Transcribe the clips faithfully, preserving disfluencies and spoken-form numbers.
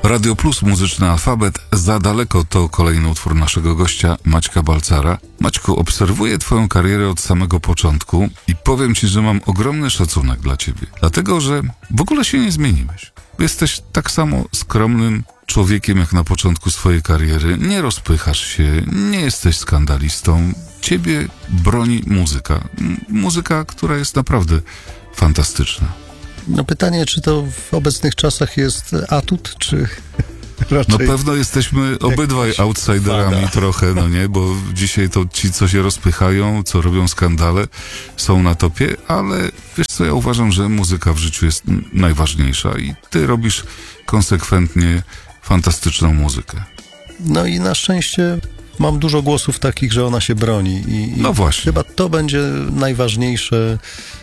Radio Plus, muzyczny alfabet. Za daleko to kolejny utwór naszego gościa Maćka Balcara. Maćku, obserwuję twoją karierę od samego początku i powiem ci, że mam ogromny szacunek dla ciebie. Dlatego, że w ogóle się nie zmieniłeś. Jesteś tak samo skromnym człowiekiem jak na początku swojej kariery. Nie rozpychasz się, nie jesteś skandalistą. Ciebie broni muzyka. M- muzyka, która jest naprawdę fantastyczna. No pytanie, czy to w obecnych czasach jest atut, czy raczej... No pewno jesteśmy obydwaj outsiderami wada. trochę, no nie, bo dzisiaj to ci, co się rozpychają, co robią skandale, są na topie, ale wiesz co, ja uważam, że muzyka w życiu jest n- najważniejsza i ty robisz konsekwentnie fantastyczną muzykę. No i na szczęście mam dużo głosów takich, że ona się broni. I, i No właśnie. chyba to będzie najważniejsze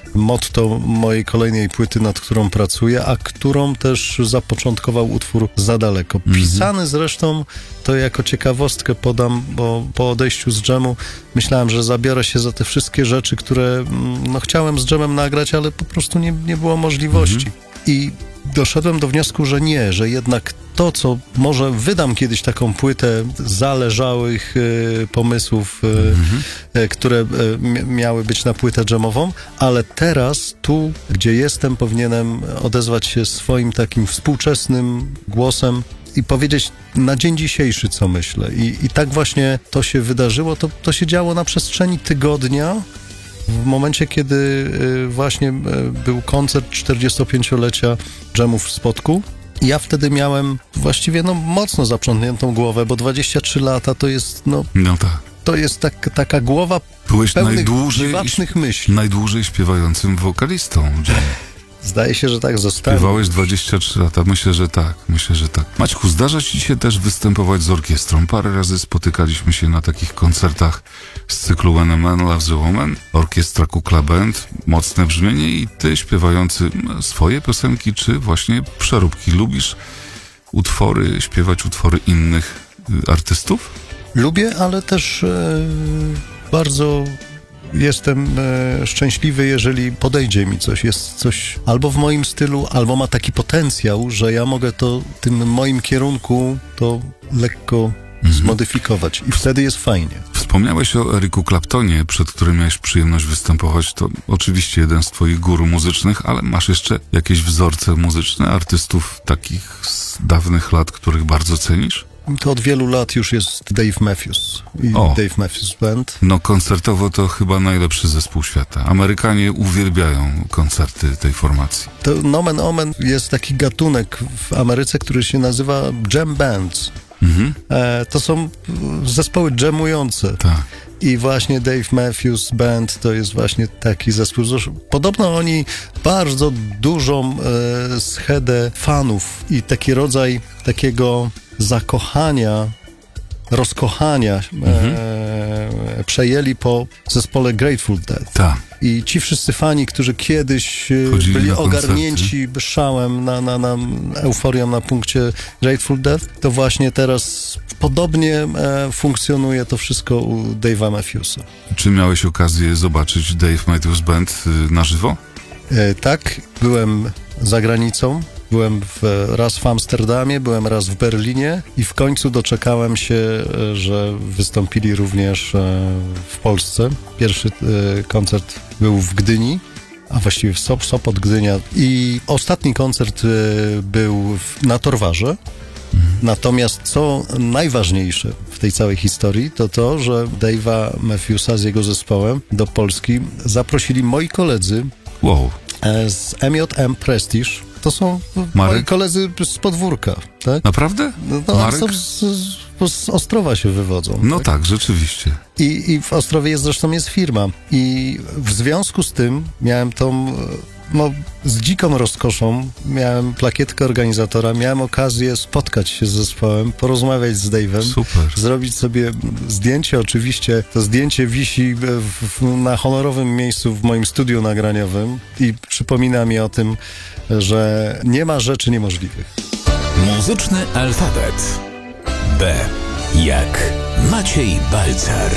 motto mojej kolejnej płyty, nad którą pracuję, a którą też zapoczątkował utwór Za daleko. Pisany zresztą, to jako ciekawostkę podam, bo po odejściu z dżemu myślałem, że zabiorę się za te wszystkie rzeczy, które no, chciałem z dżemem nagrać, ale po prostu nie, nie było możliwości. I doszedłem do wniosku, że nie, że jednak to, co może wydam kiedyś taką płytę zależałych e, pomysłów, e, e, które e, m- miały być na płytę dżemową, ale teraz, tu, gdzie jestem, powinienem odezwać się swoim takim współczesnym głosem i powiedzieć na dzień dzisiejszy, co myślę. I, i tak właśnie to się wydarzyło, to, to się działo na przestrzeni tygodnia. W momencie, kiedy y, właśnie y, był koncert czterdziestopięciolecia dżemów w Spodku, ja wtedy miałem właściwie no, mocno zaprzątniętą głowę, bo dwadzieścia trzy lata to jest, no, No tak. to jest tak, taka głowa Byłeś pełnych najdłużej, dziwacznych myśli. najdłużej śpiewającym wokalistą. Jimmy. Zdaje się, że tak zostało. Śpiewałeś dwadzieścia trzy lata. Myślę, że tak. Myślę, że tak. Maćku, zdarza ci się też występować z orkiestrą. Parę razy spotykaliśmy się na takich koncertach z cyklu When a Man Loves a Woman. Orkiestra Kukla Band, mocne brzmienie i ty śpiewający swoje piosenki, czy właśnie przeróbki. Lubisz utwory, śpiewać utwory innych y, artystów? Lubię, ale też e, bardzo jestem e, szczęśliwy, jeżeli podejdzie mi coś, jest coś albo w moim stylu, albo ma taki potencjał, że ja mogę to tym moim kierunku to lekko zmodyfikować i wtedy jest fajnie. Wspomniałeś o Ericu Claptonie, przed którym miałeś przyjemność występować. To oczywiście jeden z twoich guru muzycznych, ale masz jeszcze jakieś wzorce muzyczne artystów takich z dawnych lat, których bardzo cenisz? To od wielu lat już jest Dave Matthews i O. Dave Matthews Band. No koncertowo to chyba najlepszy zespół świata. Amerykanie uwielbiają koncerty tej formacji. To nomen omen jest taki gatunek w Ameryce, który się nazywa jam bands. Mhm. E, to są zespoły jamujące. Tak. I właśnie Dave Matthews Band to jest właśnie taki zespół. Podobno oni bardzo dużą e, schedę fanów i taki rodzaj takiego zakochania, rozkochania Mhm. e, przejęli po zespole Grateful Dead. Tak. I ci wszyscy fani, którzy kiedyś e, Chodzili byli na koncerty. ogarnięci szałem, na, na, na euforią na punkcie Grateful Dead, to właśnie teraz podobnie e, funkcjonuje to wszystko u Dave'a Matthewsa. Czy miałeś okazję zobaczyć Dave Matthews Band y, na żywo? E, tak, byłem za granicą. Byłem w, raz w Amsterdamie, byłem raz w Berlinie i w końcu doczekałem się, e, że wystąpili również e, w Polsce. Pierwszy e, koncert był w Gdyni, a właściwie w Sop, Sopot, Gdynia. I ostatni koncert e, był w, na Torwarze. Natomiast co najważniejsze w tej całej historii, to to, że Dave'a Matthewsa z jego zespołem do Polski zaprosili moi koledzy Wow. e, z M J M Prestige. To są Marek? moi koledzy z podwórka, tak? Naprawdę? No, no Marek? są z, z, z Ostrowa się wywodzą. No tak? tak, rzeczywiście. I, I w Ostrowie jest zresztą jest firma. I w związku z tym miałem tą, no, z dziką rozkoszą, miałem plakietkę organizatora, miałem okazję spotkać się z zespołem, porozmawiać z Dave'em, Super. zrobić sobie zdjęcie. Oczywiście to zdjęcie wisi w, w, na honorowym miejscu w moim studiu nagraniowym i przypomina mi o tym, że nie ma rzeczy niemożliwych. Muzyczny alfabet. B jak Maciej Balcar.